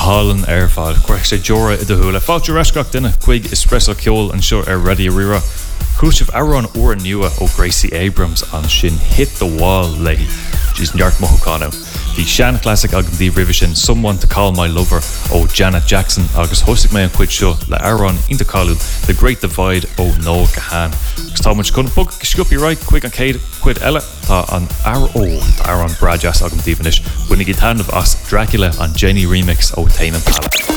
Holland Airfall, Greg Jora I Hula, Foucher Rashcock Dinner, Quig Espresso Kjol, and Sure Ready Rira, Khrushchev Aaron Ura Nua, O Gracie Abrams on Shin Hit the Wall, Lay, She's Nyart Mohokano, the Shan Classic Agam the Revision, Someone to Call My Lover, O Janet Jackson, August Hosik May and Quid Show, La Aaron Intercalu, The Great Divide, O Noel Gahan. Támuid chun bug sciúpi right chuig an céad chuid eile tá an Aaron Brajas agam dívanis winnig gitanmh as Dracula an Jenny remix ó Tame Impala.